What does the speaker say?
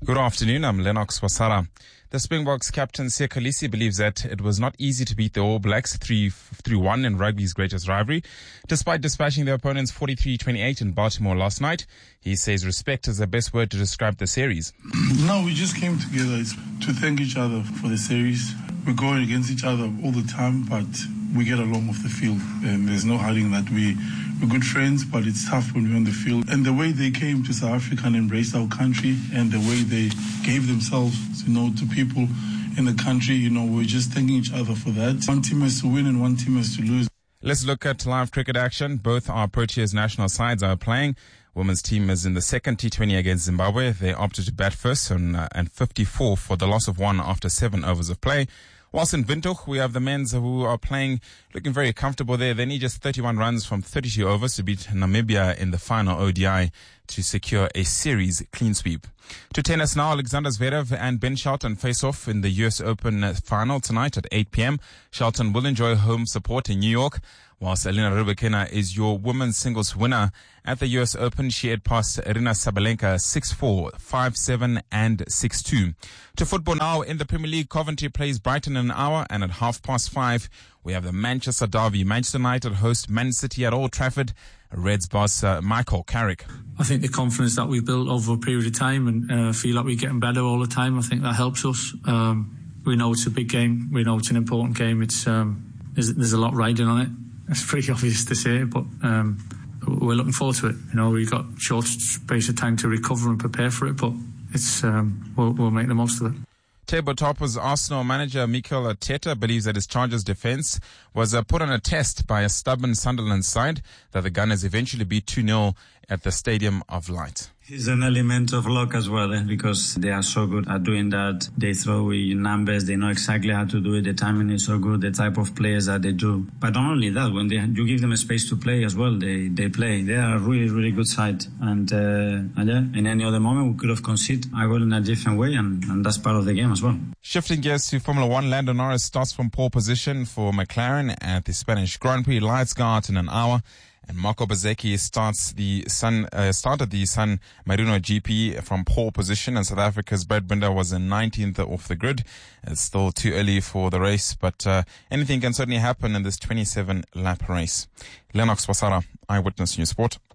Good afternoon, I'm Lennox Wasara. The Springboks captain Siya Kolisi believes that it was not easy to beat the All Blacks 3-1 in rugby's greatest rivalry. Despite dispatching their opponents 43-28 in Baltimore last night, he says respect is the best word to describe the series. No, we just came together to thank each other for the series. We're going against each other all the time, but we get along off the field, and there's no hiding that we're good friends, but it's tough when we're on the field. And the way they came to South Africa and embraced our country, and the way they gave themselves, to people in the country, we're just thanking each other for that. One team has to win and one team has to lose. Let's look at live cricket action. Both our Proteas national sides are playing. Women's team is in the second T20 against Zimbabwe. They opted to bat first and 54 for the loss of 1 after 7 overs of play. Whilst in Windhoek, we have the men's who are playing, looking very comfortable there. They need just 31 runs from 32 overs to beat Namibia in the final ODI to secure a series clean sweep. To tennis now, Alexander Zverev and Ben Shelton face off in the US Open final tonight at 8 p.m. Shelton will enjoy home support in New York, whilst Elena Rybakina is your women's singles winner at the US Open. She had passed Irina Sabalenka 6-4, 5-7 and 6-2. To football now, in the Premier League, Coventry plays Brighton in an hour, and at 5:30 we have the Manchester derby. Manchester United host Man City at Old Trafford. Reds boss Michael Carrick. I think the confidence that we've built over a period of time and feel like we're getting better all the time, I think that helps us. We know it's a big game. We know it's an important game. It's there's a lot riding on it. It's pretty obvious to say, but we're looking forward to it. We've got short space of time to recover and prepare for it, but it's we'll make the most of it. Table toppers Arsenal manager Mikel Arteta believes that his Chargers defence was put on a test by a stubborn Sunderland side, that the Gunners eventually beat 2-0 at the Stadium of Light. It's an element of luck as well, because they are so good at doing that. They throw in numbers, they know exactly how to do it, the timing is so good, the type of players that they do. But not only that, when you give them a space to play as well, they play. They are a really, really good side. And in any other moment, we could have conceded a goal in a different way, and that's part of the game as well. Shifting gears to Formula 1, Lando Norris starts from pole position for McLaren at the Spanish Grand Prix. Lights go out in an hour. And Marco Bezzecchi started the San Marino GP from pole position, and South Africa's Brad Binder was in 19th off the grid. It's still too early for the race, but anything can certainly happen in this 27-lap race. Lennox Wasara, Eyewitness News Sport.